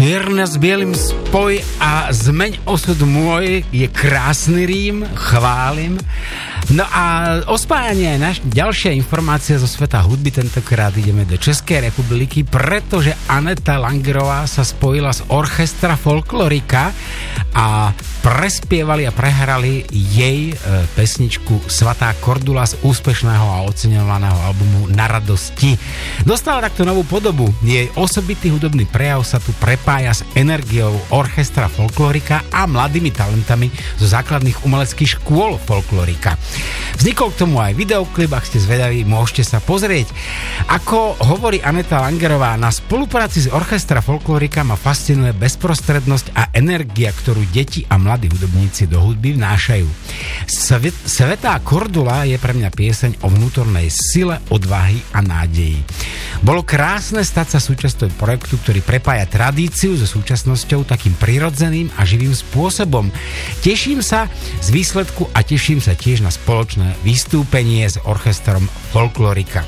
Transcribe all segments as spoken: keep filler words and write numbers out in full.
Čierne s bielým spoj a zmeň osud môj je krásny rím, chválim. No a o spájanie aj naš, ďalšia informácia zo sveta hudby, tentokrát ideme do Českej republiky, pretože Aneta Langerová sa spojila s orchestra Folklorika a prespievali a prehrali jej e, pesničku Svatá Kordula z úspešného a oceňovaného albumu Na radosti. Dostala takto novú podobu. Jej osobitý hudobný prejav sa tu prepája s energiou orchestra Folklorika a mladými talentami zo základných umeleckých škôl Folklorika. Vznikol k tomu aj videoklip, ak ste zvedaví, môžete sa pozrieť. Ako hovorí Aneta Langerová, na spolupráci s orchestra Folklorika ma fascinuje bezprostrednosť a energia, ktorú deti a mladí hudobníci do hudby vnášajú. Svet, Svetá Kordula je pre mňa pieseň o vnútornej sile, odvahy a nádeji. Bolo krásne stať sa súčasťou projektu, ktorý prepája tradíciu so súčasnosťou takým prirodzeným a živým spôsobom. Teším sa z výsledku a teším sa tiež na spoločné vystúpenie s orchestrom Folklorika.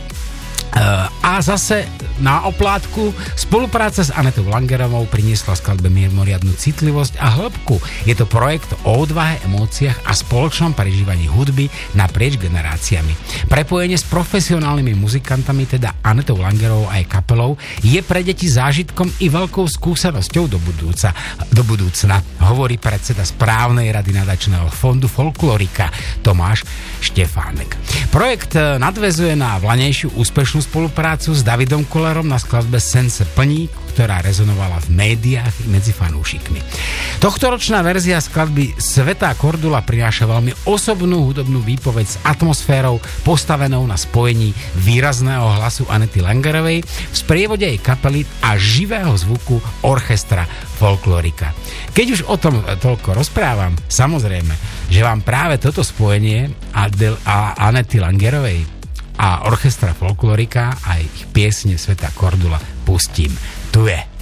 A zase na oplátku spolupráca s Anetou Langerovou priniesla skladbe mimoriadnu citlivosť a hĺbku. Je to projekt o odvahe, emóciách a spoločnom prežívaní hudby naprieč generáciami. Prepojenie s profesionálnymi muzikantami, teda Anetou Langerovou a jej kapelou, je pre deti zážitkom i veľkou skúsenosťou do budúca, do budúcna, hovorí predseda správnej rady nadačného fondu Folklorika Tomáš Štefánek. Projekt nadväzuje na vlanejšiu úspešnú spoluprácu s Davidom Kullerom na skladbe Sen se plní, ktorá rezonovala v médiách i medzi fanúšikmi. Tohtoročná verzia skladby Svetá Kordula prináša veľmi osobnú hudobnú výpoveď s atmosférou postavenou na spojení výrazného hlasu Anety Langerovej v sprievode jej kapely a živého zvuku orchestra Folklorika. Keď už o tom toľko rozprávam, samozrejme, že vám práve toto spojenie Adel a Anety Langerovej a orchestra Folklorika a ich piesne Svetá Kordula pustím. Tu je.